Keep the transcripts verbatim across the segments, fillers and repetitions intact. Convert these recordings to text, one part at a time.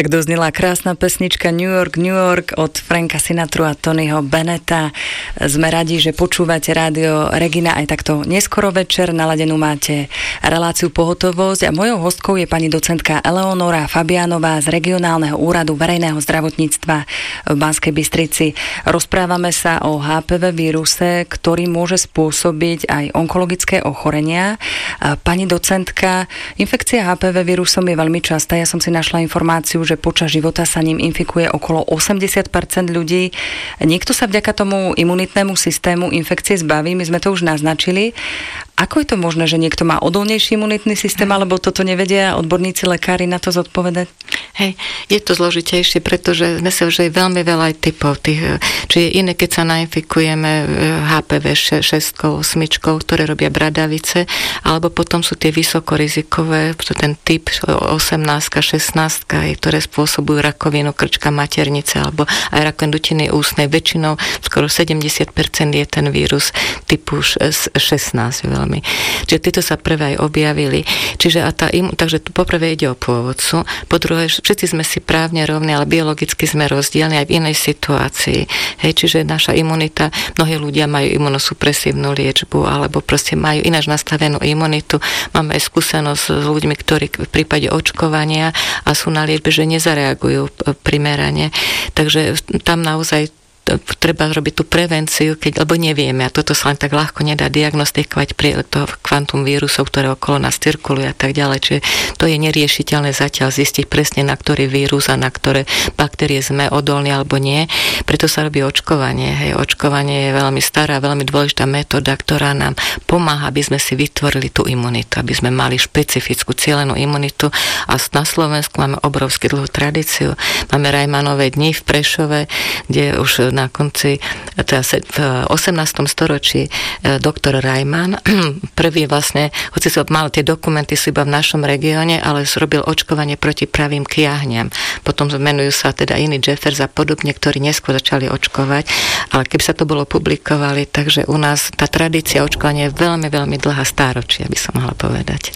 Tak doznela krásna pesnička New York, New York od Franka Sinatru a Tonyho Bennetta. Sme radi, že počúvate rádio Regina aj takto neskoro večer. Naladenú máte reláciu Pohotovosť a mojou hostkou je pani docentka Eleonora Fabiánová z Regionálneho úradu verejného zdravotníctva v Banskej Bystrici. Rozprávame sa o há pé vé víruse, ktorý môže spôsobiť aj onkologické ochorenia. Pani docentka, infekcia há pé vé vírusom je veľmi častá. Ja som si našla informáciu, že počas života sa ním infikuje okolo osemdesiat percent ľudí. Niekto sa vďaka tomu imunitnému systému infekcie zbaví, my sme to už naznačili. Ako je to možné, že niekto má odolnejší imunitný systém, alebo toto nevedia odborníci lekári na to zodpovedať? Hej, je to zložitejšie, pretože sme sa už aj veľmi veľa aj typov tých, či je iné, keď sa nainfikujeme há pé vé šesť, osem, ktoré robia bradavice, alebo potom sú tie vysokorizikové, ten typ osemnásť, šestnásť, ktoré spôsobujú rakovinu krčka maternice, alebo aj rakovinu dutiny ústnej. Väčšinou skoro sedemdesiat percent je ten vírus typu šestnásť veľmi. Čiže títo sa prvé aj objavili. Čiže a tá im, takže tu poprvé ide o pôvodcu, po druhé, všetci sme si právne rovní, ale biologicky sme rozdielni aj v inej situácii. Hej, čiže naša imunita, mnohí ľudia majú imunosupresívnu liečbu, alebo proste majú ináč nastavenú imunitu. Máme aj skúsenosť s ľuďmi, ktorí v prípade očkovania a sú na liečbe, že nezareagujú primerane. Takže tam naozaj treba robiť tú prevenciu, keď, lebo nevieme a toto sa len tak ľahko nedá diagnostikovať pri to kvantum vírusov, ktoré okolo nás cirkulujú a tak ďalej. Čiže to je neriešiteľné zatiaľ zistiť presne, na ktorý vírus a na ktoré baktérie sme odolní alebo nie. Preto sa robí očkovanie. Hej, očkovanie je veľmi stará, veľmi dôležitá metóda, ktorá nám pomáha, aby sme si vytvorili tú imunitu, aby sme mali špecifickú cielenú imunitu a na Slovensku máme obrovskú dlhú tradíciu. Máme Rajmanové dni v Prešove, kde už na konci, teda v osemnástom storočí doktor Rajman, prvý vlastne, hoci sa mal tie dokumenty sú iba v našom regióne, ale zrobil očkovanie proti pravým kiahňam. Potom zmenujú sa teda iní Jeffers a podobne, ktorí neskôr začali očkovať, ale keby sa to bolo publikovali, takže u nás tá tradícia očkovania je veľmi, veľmi dlhá, stáročia, by som mohla povedať.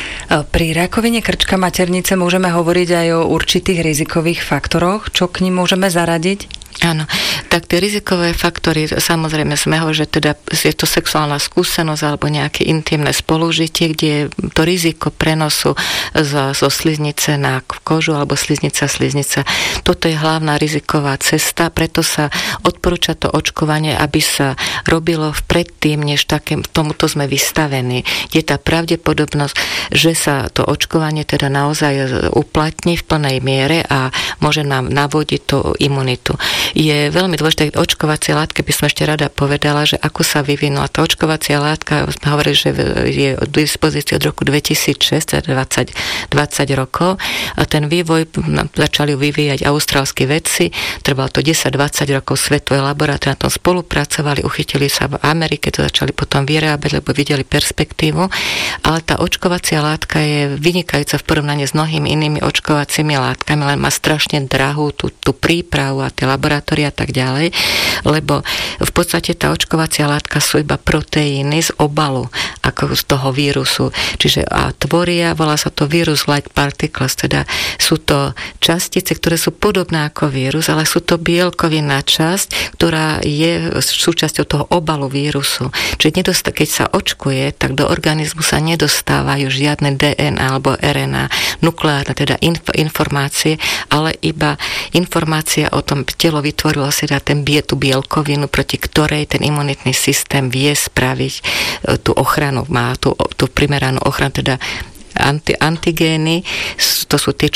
Pri rakovine krčka maternice môžeme hovoriť aj o určitých rizikových faktoroch, čo k nim môžeme zaradiť? Áno, tak tie rizikové faktory, samozrejme sme ho, že teda je to sexuálna skúsenosť alebo nejaké intimné spolužitie, kde je to riziko prenosu zo, zo sliznice na kožu alebo sliznica, sliznica. Toto je hlavná riziková cesta, preto sa odporúča to očkovanie, aby sa robilo predtým, než takým, tomuto sme vystavení. Je tá pravdepodobnosť, že sa to očkovanie teda naozaj uplatní v plnej miere a môže nám navodiť tú imunitu. Je veľmi dôležité, očkovacie látky by som ešte rada povedala, že ako sa vyvinula tá očkovacia látka, sme hovorili, že je k dispozícii od roku dvetisícšesť, dvadsať, dvadsať rokov a ten vývoj začali vyvíjať austrálski vedci, trvalo to desať dvadsať rokov, svetové laboratória na tom spolupracovali, uchytili sa v Amerike, to začali potom vyrábať, lebo videli perspektívu, ale tá očkovacia látka je vynikajúca v porovnaní s mnohými inými očkovacími látkami, len má strašne drahú tú, tú prípravu a tie laboratória a tak ďalej, lebo v podstate tá očkovacia látka sú iba proteíny z obalu, ako z toho vírusu. Čiže a tvoria, volá sa to vírus-like particles, teda sú to častice, ktoré sú podobné ako vírus, ale sú to bielkovinná časť, ktorá je súčasťou toho obalu vírusu. Čiže nedost- keď sa očkuje, tak do organizmu sa nedostávajú žiadne dé en á alebo er en á, nukleárne, teda inf- informácie, ale iba informácia o tom telo vytvorilo si teda ten, tú bielkovinu, proti ktorej ten imunitný systém vie spraviť tú ochranu, má tú, tú primeranú ochranu, teda anti, antigény, to sú tie,